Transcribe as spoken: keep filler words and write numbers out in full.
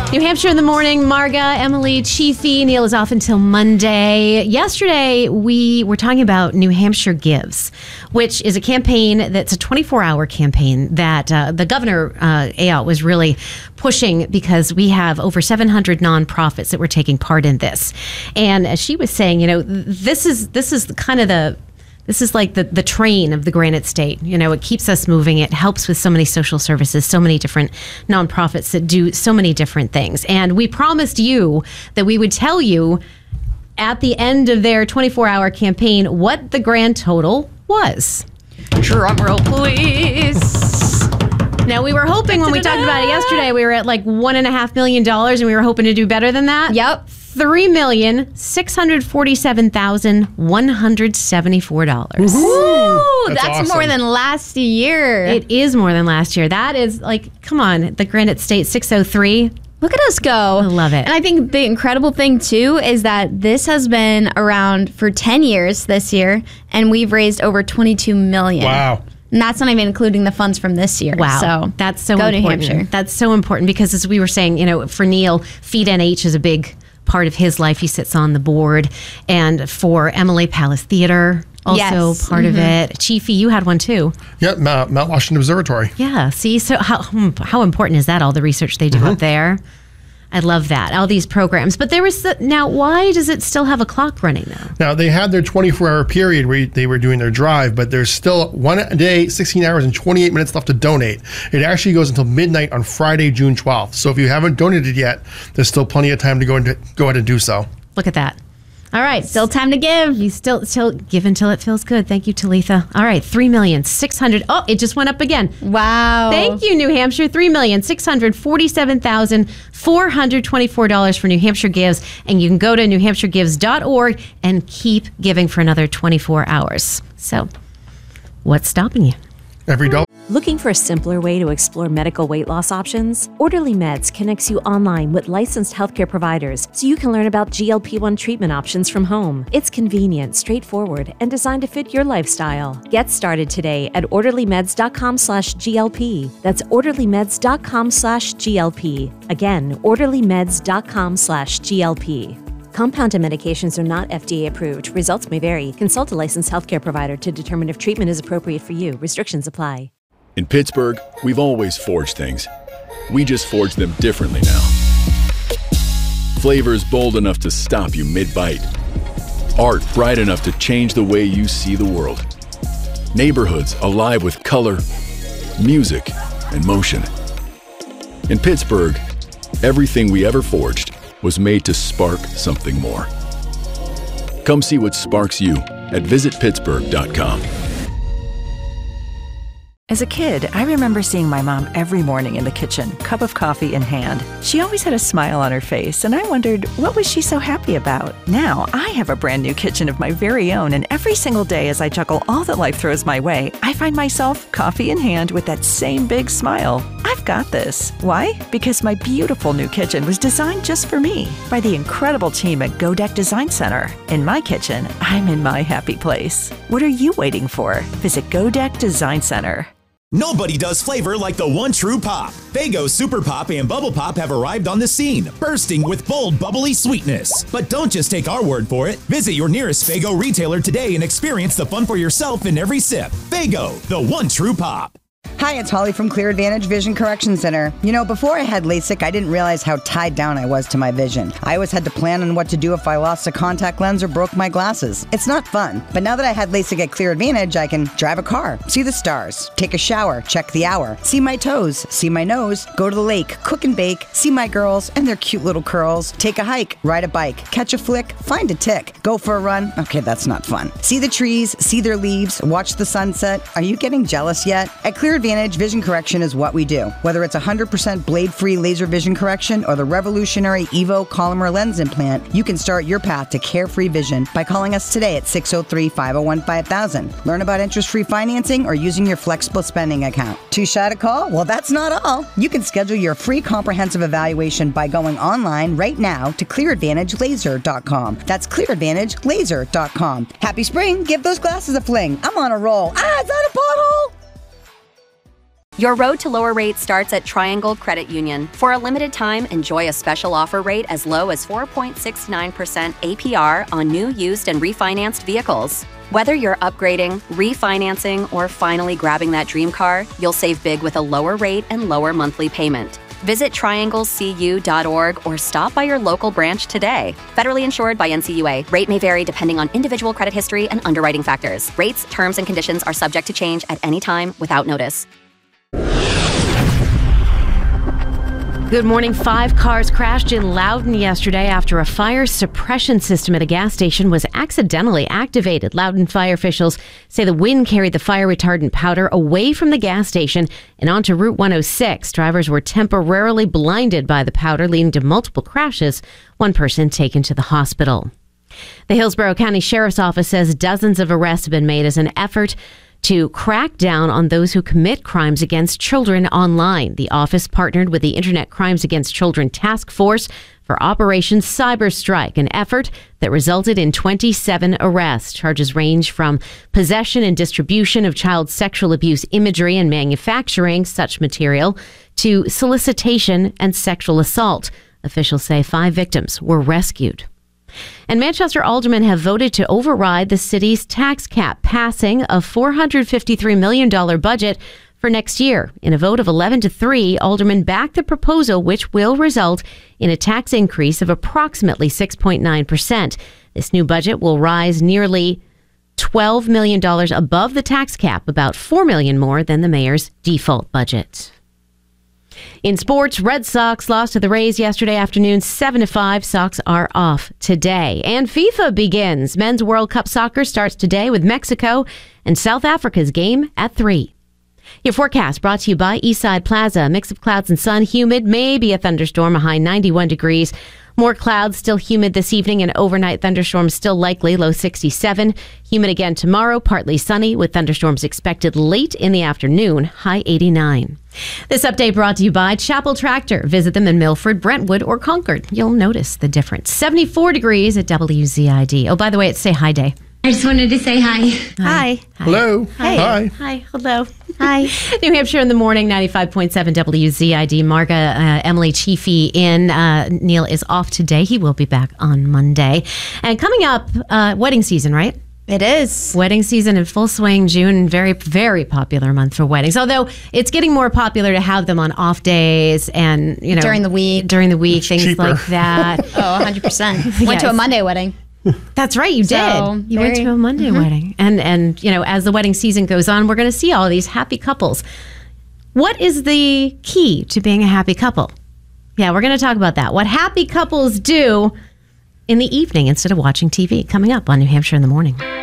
New Hampshire in the morning. Marga, Emily, Chiefy. Neil is off until Monday. Yesterday, we were talking about New Hampshire Gives, which is a campaign that's a twenty-four hour campaign that uh, the governor, uh, Ayotte, was really pushing because we have over seven hundred nonprofits that were taking part in this. And as she was saying, you know, this is this is kind of the This is like the, the train of the Granite State. You know, it keeps us moving. It helps with so many social services, so many different nonprofits that do so many different things. And we promised you that we would tell you at the end of their twenty-four hour campaign what the grand total was. Drum roll, please. Now, we were hoping when we talked about it yesterday, we were at like one and a half million dollars, and we were hoping to do better than that. Yep. Three million six hundred forty-seven thousand one hundred seventy-four dollars. Ooh, that's that's awesome. more than last year. It is more than last year. That is like, come on, the Granite State six oh three. Look at us go. I love it. And I think the incredible thing, too, is that this has been around for ten years this year, and we've raised over twenty-two million dollars. Wow. And that's not even including the funds from this year. Wow. So that's so go important. New Hampshire. That's so important because, as we were saying, you know, for Neil, Feed N H is a big part of his life. He sits on the board. And for Emily, Palace Theater, also Yes. part Mm-hmm. of it. Chiefy, you had one too. Yep, Mount, Mount Washington Observatory. Yeah. See, so how hmm, how important is that? All the research they do Mm-hmm. up there. I love that. All these programs. But there was the, now, why does it still have a clock running now? Now, they had their twenty-four hour period where they were doing their drive, but there's still one day, sixteen hours, and twenty-eight minutes left to donate. It actually goes until midnight on Friday, June twelfth. So if you haven't donated yet, there's still plenty of time to go, and go ahead and do so. Look at that. All right. Still time to give. You still still give until it feels good. Thank you, Talitha. All right, three million six hundred. Oh, it just went up again. Wow. Thank you, New Hampshire. Three million six hundred forty-seven thousand four hundred twenty-four dollars for New Hampshire Gives, and you can go to new hampshire gives dot org and keep giving for another twenty-four hours. So, what's stopping you? Every dollar. Looking for a simpler way to explore medical weight loss options? Orderly Meds connects you online with licensed healthcare providers so you can learn about G L P one treatment options from home. It's convenient, straightforward, and designed to fit your lifestyle. Get started today at orderlymeds.com slash GLP. That's orderlymeds.com slash GLP. Again, orderlymeds.com slash GLP. Compounded medications are not F D A approved. Results may vary. Consult a licensed healthcare provider to determine if treatment is appropriate for you. Restrictions apply. In Pittsburgh, we've always forged things. We just forge them differently now. Flavors bold enough to stop you mid-bite. Art bright enough to change the way you see the world. Neighborhoods alive with color, music, and motion. In Pittsburgh, everything we ever forged was made to spark something more. Come see what sparks you at visit pittsburgh dot com. As a kid, I remember seeing my mom every morning in the kitchen, cup of coffee in hand. She always had a smile on her face, and I wondered, what was she so happy about? Now, I have a brand new kitchen of my very own, and every single day as I juggle all that life throws my way, I find myself, coffee in hand, with that same big smile. I've got this. Why? Because my beautiful new kitchen was designed just for me by the incredible team at Godeck Design Center. In my kitchen, I'm in my happy place. What are you waiting for? Visit Godeck Design Center. Nobody does flavor like the one true pop. Faygo Super Pop and Bubble Pop have arrived on the scene, bursting with bold, bubbly sweetness. But don't just take our word for it. Visit your nearest Faygo retailer today and experience the fun for yourself in every sip. Faygo, the one true pop. Hi, it's Holly from Clear Advantage Vision Correction Center. You know, before I had LASIK, I didn't realize how tied down I was to my vision. I always had to plan on what to do if I lost a contact lens or broke my glasses. It's not fun. But now that I had LASIK at Clear Advantage, I can drive a car, see the stars, take a shower, check the hour, see my toes, see my nose, go to the lake, cook and bake, see my girls and their cute little curls, take a hike, ride a bike, catch a flick, find a tick, go for a run. Okay, that's not fun. See the trees, see their leaves, watch the sunset. Are you getting jealous yet? At Clear Advantage, vision correction is what we do. Whether it's one hundred percent blade-free laser vision correction or the revolutionary Evo Collamer lens implant, you can start your path to carefree vision by calling us today at six oh three, five oh one, five thousand. Learn about interest-free financing or using your flexible spending account. Too shy to call? Well, that's not all. You can schedule your free comprehensive evaluation by going online right now to clear advantage laser dot com. That's clear advantage laser dot com. Happy spring. Give those glasses a fling. I'm on a roll. Ah, is that a pothole? Your road to lower rates starts at Triangle Credit Union. For a limited time, enjoy a special offer rate as low as four point six nine percent A P R on new, used, and refinanced vehicles. Whether you're upgrading, refinancing, or finally grabbing that dream car, you'll save big with a lower rate and lower monthly payment. Visit triangle c u dot org or stop by your local branch today. Federally insured by N C U A. Rate may vary depending on individual credit history and underwriting factors. Rates, terms, and conditions are subject to change at any time without notice. Good morning. Five cars crashed in Loudoun yesterday after a fire suppression system at a gas station was accidentally activated. Loudoun fire officials say the wind carried the fire retardant powder away from the gas station and onto Route one oh six. Drivers were temporarily blinded by the powder, leading to multiple crashes. One person taken to the hospital. The Hillsborough County Sheriff's Office says dozens of arrests have been made as an effort to crack down on those who commit crimes against children online. The office partnered with the Internet Crimes Against Children Task Force for Operation Cyber Strike, an effort that resulted in twenty-seven arrests. Charges range from possession and distribution of child sexual abuse imagery and manufacturing such material to solicitation and sexual assault. Officials say five victims were rescued. And Manchester aldermen have voted to override the city's tax cap, passing a four hundred fifty-three million dollars budget for next year. In a vote of eleven to three, aldermen backed the proposal, which will result in a tax increase of approximately six point nine percent. This new budget will rise nearly twelve million dollars above the tax cap, about four million dollars more than the mayor's default budget. In sports, Red Sox lost to the Rays yesterday afternoon, seven to five. Sox are off today. And FIFA begins. Men's World Cup soccer starts today with Mexico and South Africa's game at three. Your forecast brought to you by Eastside Plaza. A mix of clouds and sun, humid, maybe a thunderstorm, a high ninety-one degrees. More clouds, still humid this evening, and overnight thunderstorms still likely, low sixty-seven. Humid again tomorrow, partly sunny, with thunderstorms expected late in the afternoon, high eighty-nine. This update brought to you by Chapel Tractor. Visit them in Milford, Brentwood, or Concord. You'll notice the difference. seventy-four degrees at W Z I D. Oh, by the way, it's Say Hi Day. I just wanted to say hi. Hi. Hi. Hello. Hi. Hi. Hi. Hello. Hi. New Hampshire in the morning, ninety-five point seven W Z I D. Marga, uh, Emily Chiefy in. Uh, Neil is off today. He will be back on Monday. And coming up, uh, wedding season, right? It is. Wedding season in full swing. June, very, very popular month for weddings. Although it's getting more popular to have them on off days and, you know, During the week. During the week, It's things cheaper. like that. Oh, one hundred percent. Went Yes. to a Monday wedding. That's right, you So, did. You went very- to a Monday Mhm. wedding. And, and, you know, as the wedding season goes on, we're going to see all these happy couples. What is the key to being a happy couple? Yeah, we're going to talk about that. What happy couples do in the evening instead of watching T V. Coming up on New Hampshire in the morning.